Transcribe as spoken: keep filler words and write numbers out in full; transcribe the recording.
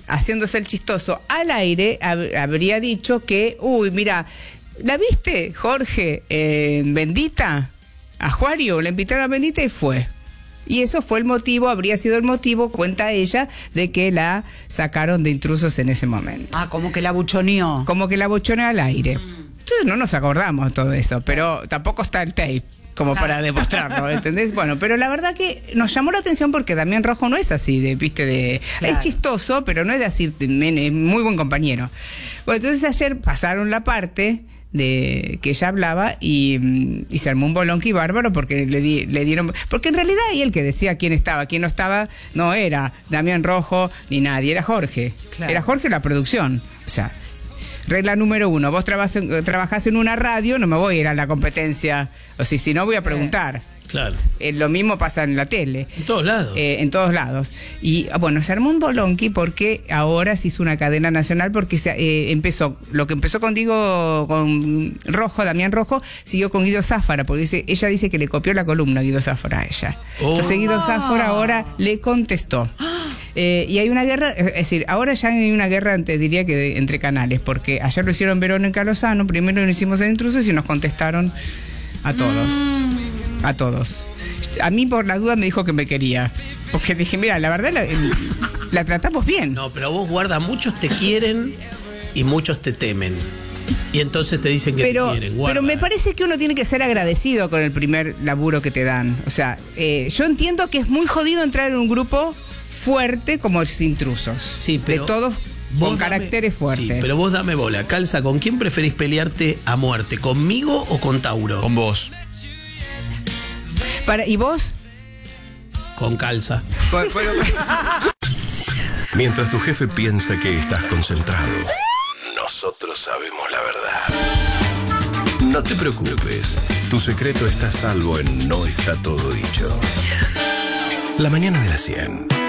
haciéndose el chistoso al aire, hab- habría dicho que, uy, mira, ¿la viste, Jorge, en Bendita? A Juario, la invitaron a Bendita y fue. Y eso fue el motivo, habría sido el motivo, cuenta ella, de que la sacaron de Intrusos en ese momento. Ah, como que la buchoneó. Como que la buchoneó al aire. Entonces no nos acordamos de todo eso, pero tampoco está el tape como Claro. para demostrarlo, ¿entendés? Bueno, pero la verdad que nos llamó la atención porque Damián Rojo no es así, de, viste, de... Claro. Es chistoso, pero no es de así, es muy buen compañero. Bueno, entonces ayer pasaron la parte de que ella hablaba y, y se armó un bolonqui bárbaro porque le, di, le dieron... Porque en realidad ahí el que decía quién estaba, quién no estaba, no era Damián Rojo ni nadie, era Jorge. Claro. Era Jorge la producción. O sea, regla número uno, vos trabas en, trabajás en una radio, no me voy a ir a la competencia, o si, si no voy a preguntar. Claro. Eh, lo mismo pasa en la tele. En todos lados. Eh, en todos lados. Y bueno, se armó un bolonqui porque ahora se hizo una cadena nacional porque se, eh, empezó, lo que empezó con Diego, con Rojo, Damián Rojo, siguió con Guido Záfara, porque dice, ella dice que le copió la columna a Guido Záfara a ella. Oh. Entonces Guido Záfara ahora le contestó. Eh, y hay una guerra, es decir, ahora ya hay una guerra entre, diría que de, entre canales, porque ayer lo hicieron Verónica Lozano, primero lo hicimos en Intrusos y nos contestaron a todos. Mm. A todos. A mí por la duda me dijo que me quería. Porque dije, mira, la verdad la, la tratamos bien. No, pero vos guarda, muchos te quieren y muchos te temen. Y entonces te dicen que pero, te quieren. Guarda. Pero me parece que uno tiene que ser agradecido con el primer laburo que te dan. O sea, eh, yo entiendo que es muy jodido entrar en un grupo fuerte como los Intrusos. Sí, pero de todos con dame, caracteres fuertes. Sí, pero vos dame bola. Calza, ¿con quién preferís pelearte a muerte? ¿Conmigo o con Tauro? Con vos. Para, ¿y vos? Con Calza. Bueno, bueno, Mientras tu jefe piensa que estás concentrado, nosotros sabemos la verdad. No te preocupes, tu secreto está a salvo en No Está Todo Dicho. La mañana de las cien.